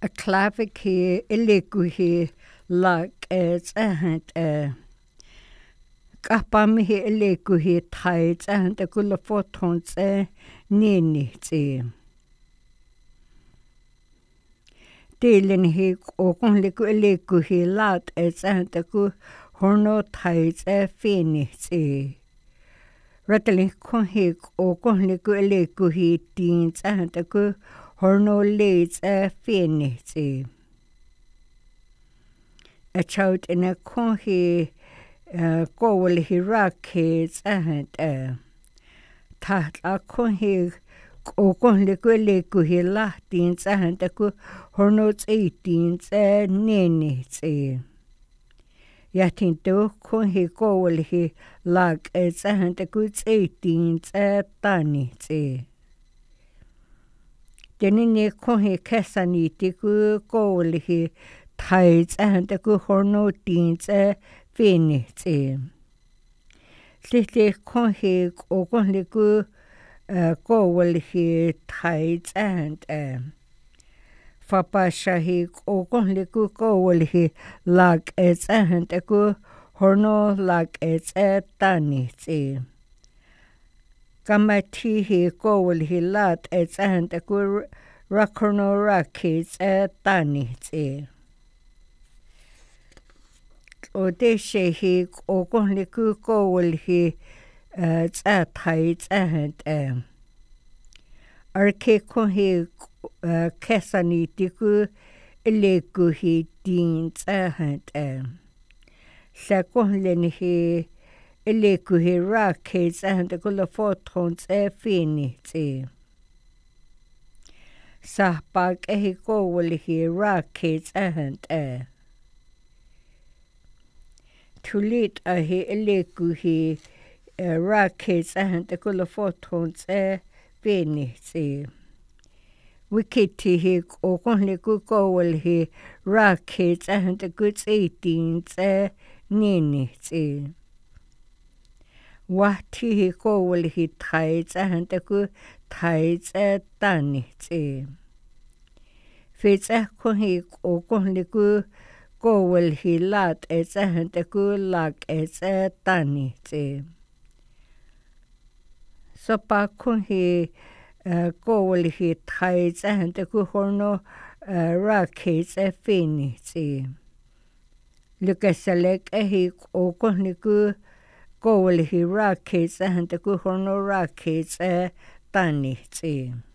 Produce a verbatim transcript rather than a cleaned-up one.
a clavic here, iligu here, like as a hand a kapam here, iligu here, tides and a gula photons a nini tea. Dealing here, or only go iligu here, loud as and a good horno tides a finity. Rattling con here, or only go iligu here, deans and a good horno leads a finity. A child in a con he go will he rockets and a tat a con he go con le go le go he latins and a go hornos eighteens a ninnies a yatin do con he go will he lag as and a good eighteens a tannies a Denini con he casaniti go go will he tides and a good horno deans a finity. Little con he or only good go will he tides and a Fapasha he or only good go will he lag as and a good horno lag as a tanity. Gamati he go will he lad as and a good raccorno rackets a tanity. O de she he o only good go will he at a tides and um arke con he casani diku elegu he deans and um second len he elegu he rackets and the good photons a finity. Sahbag he go will he rackets and uh to lead a he elegu he rackets and the good photons a finity. Wikiti he or only good go will he rackets and the good eighteens a ninity. What he go will he tides and the good tides a tanity. Fits a con he or only good go will he lad as and the good lag as a tanity. So pa con he go will he tides and the good horno rackets a finity. Look at select a he or only good go will he rackets and the good horno rackets a tanity.